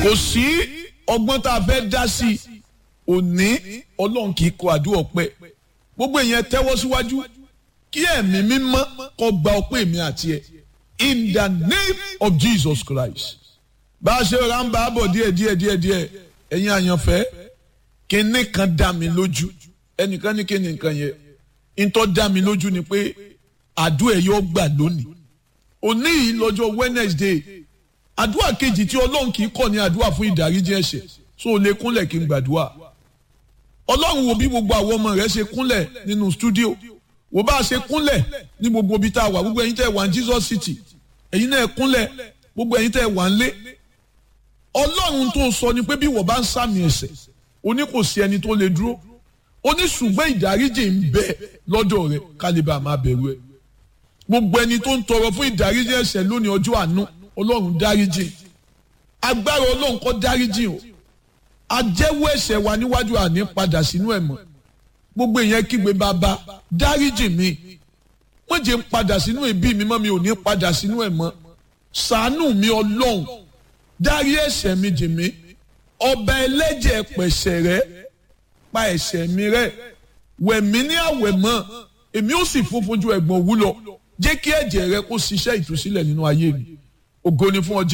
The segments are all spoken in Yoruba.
kò sí ọgbọ́n tá a fẹ́ dá sí òní ọlọ́run kì í kọ àdúrà ọpẹ́ gbogbo èèyàn tẹ́wọ́ síwájú kí ẹ̀mí mímọ́ kó gba ọpẹ́ mi àti ẹ̀ in the name of Jesus Christ. Bá a ṣe ra ń bá a bọ̀ díẹ̀ ẹ̀yin àyànfẹ́ kíní kan dá mi lójú ẹnìkan ní kíní nǹkan yẹn ìtọ́ dá mi lójú ni pé àdúrà yóò gbà lónìí òní yìí lọ́jọ́ Wednesday àdúrà kejì tí ọlọ́run kì í kọ̀ ní àdúrà fún ìdáríjì ẹ̀ṣẹ̀ so o lè kúnlẹ̀ kí n gbàdúrà ọlọ́run wo bí gbogbo àwọn ọmọ rẹ̀ ṣe kúnlẹ̀ nínú stúdíò wo bá a ṣe kúnlẹ̀ ní gbogbo ibi tá a wà gbogbo ẹ̀yin tẹ́ wà ní Jesus City ẹ̀yin náà kúnlẹ̀ gbogbo ẹ̀yin tẹ́ wà ń lé ọlọ́run tó sọ ni pé bí wọ́n bá ń sàmì ẹ̀ṣẹ̀ o ní kò sí ẹni tó lè dúró o ní ṣùgbọ́n ìdáríjì ń bẹ lọ́dọ̀ rẹ̀ kálíbà máa bẹ̀rù ẹ̀ gbogbo ẹni tó ń tọrọ fún ìdáríjì ẹ̀ṣẹ̀ lónìí ọjọ́ àánú ọlọ́run dáríjì agbára ọlọ́run kó dáríjì o ajẹ́wọ́ ẹ̀ṣẹ̀ wa níwájú àní padà sínú ẹ̀ mọ́ gbogbo èèyàn kígbe bàbá dáríjì mi wọ́n jẹ́ ń padà sínú ẹbí mi mọ́ mi ò ní padà sínú ẹ̀ mọ́ ṣàánú mi ọlọ́run dárí ẹ̀ṣẹ̀ mi jì mí ọba ẹlẹ́jẹ̀ pẹ̀ṣẹ̀ rẹ́ pa ẹ̀ṣẹ̀ mi rẹ́ wẹ̀ mí ní àwẹ̀mọ́ èmi ó sì funfun ju ẹ̀gbọ̀n òwú lọ jẹ́ kí ẹ̀jẹ̀ rẹ kó ṣiṣẹ́ ìtúsílẹ̀ nínú ayé mi ògo ni fún ọ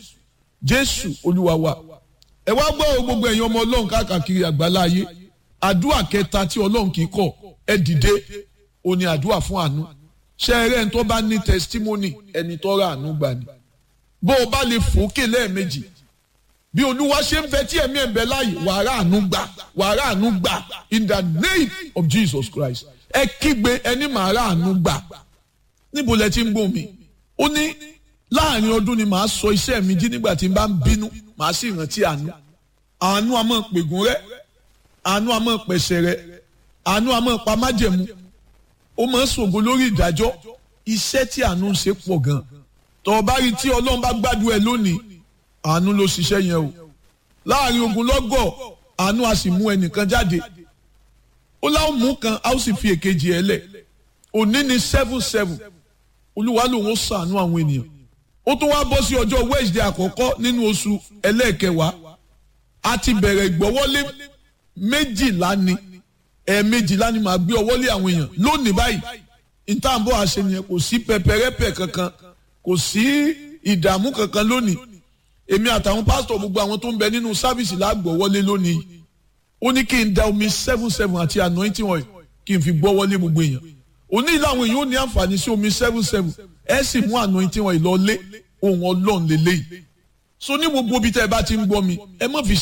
Jésù Olúwa wa ẹ wá gbọ́ gbogbo ẹ̀yin ọmọ ọlọ́run káàkiri àgbálá ayé àdúrà kẹta tí ọlọ́run kì í kọ̀ ẹ dìde ó ní àdúrà fún àánú ṣe eré ẹni tó bá ní testimony ẹni tó ra àánú gbà ni bó o bá lè fòókè lẹ́ẹ̀mejì bí olúwa ṣe ń fẹ́ tí ẹ̀mí ẹ̀ ń bẹ láàyè wàrà àánú gbà in the name of Jesus Christ ẹ kígbe ẹni màá rà àánú gbà níbo lẹ ti ń gbọ́ mi ó ní láàrin ọdún ni màá sọ iṣẹ́ mi jí nígbà tí n bá ń bínú màá sì rántí àánú a máa pègùn rẹ àánú a máa pẹ̀ṣẹ̀ rẹ àánú a máa pa májẹ̀mú ó máa ṣògo lórí ìdájọ́ iṣẹ́ tí àánú ń ṣe pọ̀ gan tó o bá rí tí ọlọ́run bá gbádùn ẹ lónìí àánú ló ṣiṣẹ́ yẹn o láàrin ogunlọ́gọ̀ àánú a sì mú ẹnìkan jáde ó láwọn mú kan a ó sì fi èkejì ẹ lẹ̀ òní ni 7-7 olúwa lòun ó ṣàánú àwọn ènìyàn ó tún wá bọ́ sí ọjọ́ Wednesday àkọ́kọ́ nínú oṣù ẹlẹ́ẹ̀kẹwàá a ti bẹ̀rẹ̀ ìgbọ́wọ́lé méjìlá ni ẹ̀ẹ̀mejìlá ni màá gbé ọwọ́lé àwọn èèyàn lónìí báyìí ìtàǹbọ̀ àṣeyàn kò sí pẹpẹrẹpẹ kankan kò sí ìdààmú kankan lónìí èmi àtàwọn pásítọ̀ gbogbo àwọn tó ń bẹ nínú sáfìsì lágbọ̀wọ́lé lónìí ó ní kí n da omi 7-7 àti anointing oil kí n fi gbọ́wọ́lé gbogbo èèyàn òní ìlú àwọn èèyàn ó ní àǹfààní sí omi 7-7 ẹ sì mú anointing oil lọ lé ohun ọlọ́run lélẹ́yìí so ní gbogbo ibi tẹ́ ẹ bá ti ń gbọ́ mi ẹ má fi